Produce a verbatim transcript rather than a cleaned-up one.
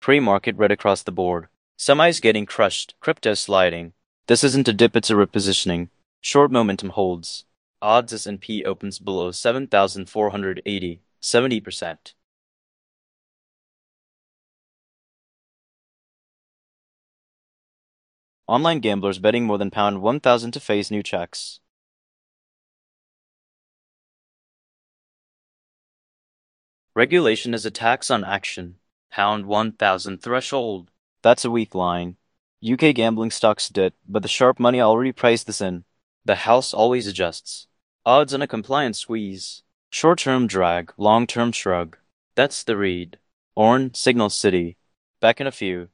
Pre-market red across the board. Semis getting crushed. Crypto sliding. This isn't a dip, it's a repositioning. Short momentum holds. Odds S and P opens below seven thousand four hundred eighty. seventy percent. Online gamblers betting more than pound one thousand to face new checks. Regulation is a tax on action. Pound one thousand threshold. That's a weak line. U K gambling stocks did, but the sharp money already priced this in. The house always adjusts. Odds on a compliance squeeze. Short-term drag, long-term shrug. That's the read. Orn, Signal City. Back in a few.